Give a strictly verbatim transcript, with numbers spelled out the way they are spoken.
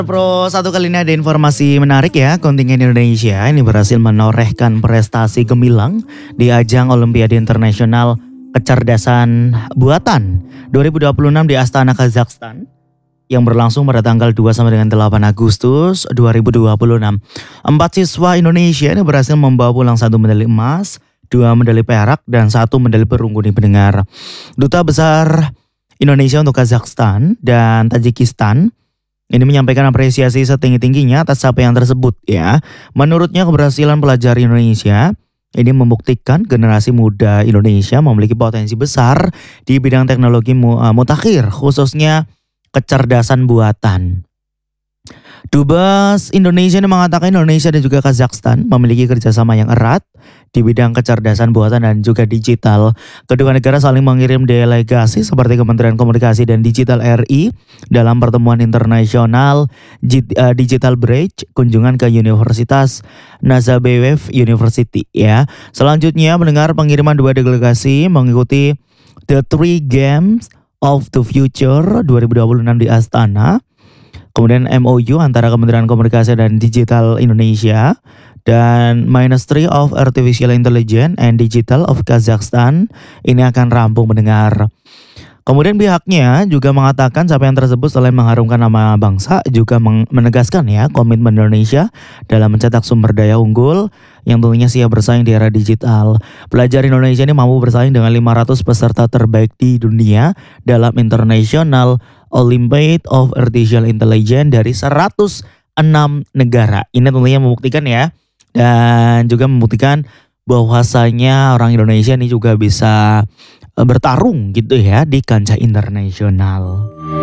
Pro, satu kali ini ada informasi menarik ya. Kontingen Indonesia ini berhasil menorehkan prestasi gemilang di ajang Olimpiade Internasional Kecerdasan Buatan dua ribu dua puluh enam di Astana, Kazakhstan yang berlangsung pada tanggal dua sampai dengan delapan Agustus dua ribu dua puluh enam. Empat siswa Indonesia ini berhasil membawa pulang satu medali emas, dua medali perak, dan satu medali perunggu nih pendengar. Duta Besar Indonesia untuk Kazakhstan dan Tajikistan ini menyampaikan apresiasi setinggi-tingginya atas capaian tersebut ya. Menurutnya keberhasilan pelajar Indonesia ini membuktikan generasi muda Indonesia memiliki potensi besar di bidang teknologi mutakhir, khususnya kecerdasan buatan. Dubes Indonesia ini mengatakan Indonesia dan juga Kazakhstan memiliki kerjasama yang erat di bidang kecerdasan buatan dan juga digital. Kedua negara saling mengirim delegasi seperti Kementerian Komunikasi dan Digital R I dalam pertemuan internasional Digital Bridge kunjungan ke Universitas Nazarbayev University ya. Selanjutnya mendengar pengiriman dua delegasi mengikuti The Three Games of the Future dua ribu dua puluh enam di Astana. Kemudian M O U antara Kementerian Komunikasi dan Digital Indonesia dan Ministry of Artificial Intelligence and Digital of Kazakhstan ini akan rampung mendengar. Kemudian pihaknya juga mengatakan capaian tersebut selain mengharumkan nama bangsa juga menegaskan ya komitmen Indonesia dalam mencetak sumber daya unggul yang tentunya siap bersaing di era digital. Pelajar Indonesia ini mampu bersaing dengan lima ratus peserta terbaik di dunia dalam International Olympiad of Artificial Intelligence dari seratus enam negara. Ini tentunya membuktikan ya, dan juga membuktikan bahwasanya orang Indonesia ini juga bisa bertarung gitu ya di kancah internasional.